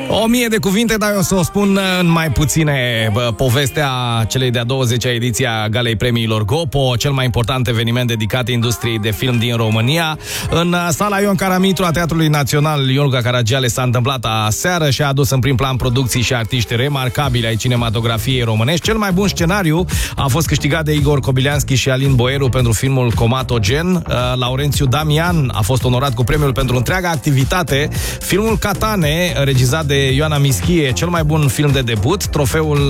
1000 de cuvinte, dar eu o să o spun în mai puține. Povestea celei de-a 20-a ediție a Galei Premiilor Gopo, cel mai important eveniment dedicat industriei de film din România. În sala Ion Caramitru a Teatrului Național Iorga Caragiale s-a întâmplat aseară și a adus în prim plan producții și artiști remarcabili ai cinematografiei românești. Cel mai bun scenariu a fost câștigat de Igor Kobilianski și Alin Boieru pentru filmul Comatogen. Laurențiu Damian a fost onorat cu premiul pentru întreaga activitate. Filmul Catane, regizat de Ioana Mischie, cel mai bun film de debut. Trofeul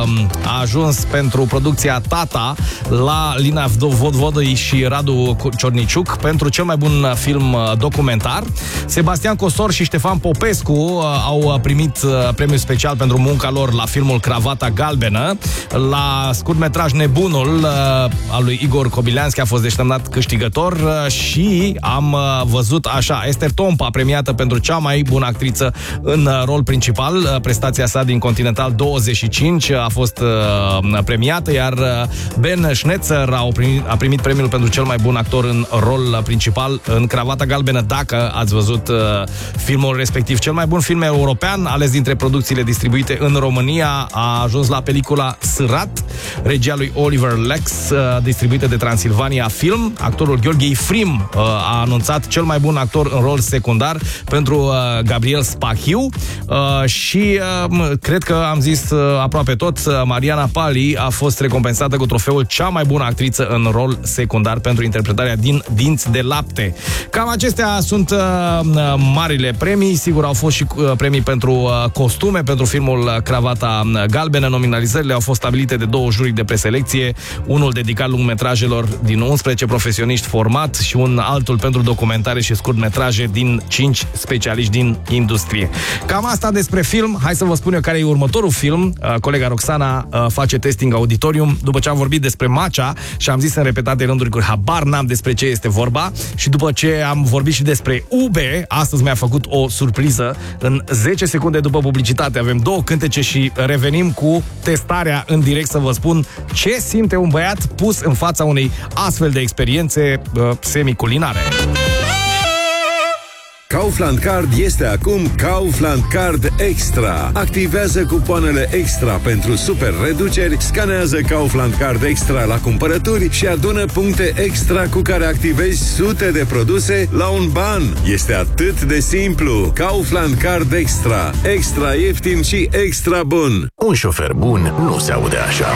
a ajuns pentru producția Tata la Lina Vodvodoi și Radu Ciorniciuc pentru cel mai bun film documentar. Sebastian Cosor și Ștefan Popescu au primit premiul special pentru munca lor la filmul Cravata Galbenă. La scurtmetraj Nebunul al lui Igor Kobilianski a fost desemnat câștigător și am văzut așa, Esther Tompa premiată pentru cea mai bună actriță în rol principal. Prestația sa din Continental 25 a fost premiată, iar Ben Schnetzer a primit premiul pentru cel mai bun actor în rol principal în Cravata Galbenă, dacă ați văzut filmul respectiv. Cel mai bun film european ales dintre producțiile distribuite în România a ajuns la pelicula Sărat, regia lui Oliver Lex, distribuită de Transilvania Film. Actorul Gheorghe Ifrim a anunțat cel mai bun actor în rol secundar pentru Gabriel Spahiu și cred că am zis aproape tot. Mariana Pali a fost recompensată cu trofeul cea mai bună actriță în rol secundar pentru interpretarea din Dinți de lapte. Cam acestea sunt marile premii. Sigur, au fost și premii pentru costume pentru filmul Cravata Galbenă. Nominalizările au fost stabilite de 2 jurii de preselecție, unul dedicat lungmetrajelor din 11 profesioniști format și un altul pentru documentare și scurtmetraje din 5 specialiști din industrie. Cam asta despre film. Hai să vă spun eu care e următorul film. Colega Roxana face testing auditorium după ce am vorbit despre Macea și am zis în repetate rânduri că habar n-am despre ce este vorba, și după ce am vorbit și despre Ube, astăzi mi-a făcut o surpriză. În 10 secunde după publicitate avem 2 cântece și revenim cu testarea în direct să vă spun ce simte un băiat pus în fața unei astfel de experiențe semiculinare. Kaufland Card este acum Kaufland Card Extra. Activează cupoanele extra pentru super reduceri, scanează Kaufland Card Extra la cumpărături și adună puncte extra cu care activezi sute de produse la un ban. Este atât de simplu. Kaufland Card Extra. Extra ieftin și extra bun. Un șofer bun nu se aude așa.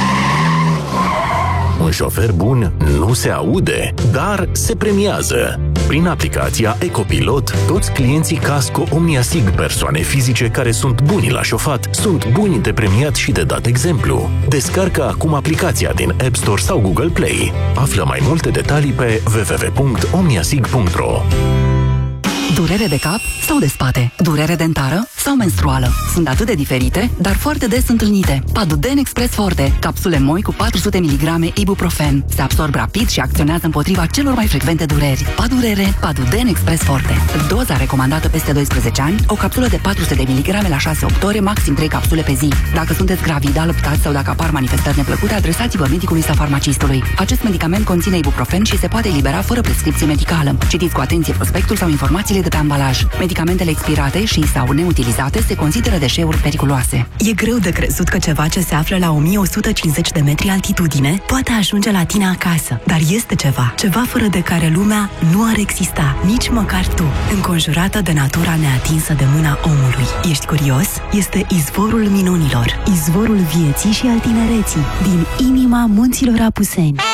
Un șofer bun nu se aude, dar se premiază. Prin aplicația Ecopilot, toți clienții Casco OmniaSig, persoane fizice care sunt buni la șofat, sunt buni de premiat și de dat exemplu. Descarcă acum aplicația din App Store sau Google Play. Află mai multe detalii pe www.omniasig.ro. Durere de cap sau de spate? Durere dentară sau menstruală? Sunt atât de diferite, dar foarte des întâlnite. Paduden Express Forte, capsule moi cu 400 mg ibuprofen. Se absorb rapid și acționează împotriva celor mai frecvente dureri. Padurere, Paduden Express Forte. Doza recomandată peste 12 ani, o capsulă de 400 de mg la 6-8 ore, maxim 3 capsule pe zi. Dacă sunteți gravid, alăptați sau dacă apar manifestări neplăcute, adresați-vă medicului sau farmacistului. Acest medicament conține ibuprofen și se poate elibera fără prescripție medicală. Citiți cu atenție prospectul sau informațiile de pe ambalaj. Medicamentele expirate și sau neutilizate se consideră deșeuri periculoase. E greu de crezut că ceva ce se află la 1150 de metri altitudine poate ajunge la tine acasă. Dar este ceva fără de care lumea nu ar exista, nici măcar tu, înconjurată de natura neatinsă de mâna omului. Ești curios? Este izvorul minunilor, izvorul vieții și al tinereții, din inima munților Apuseni.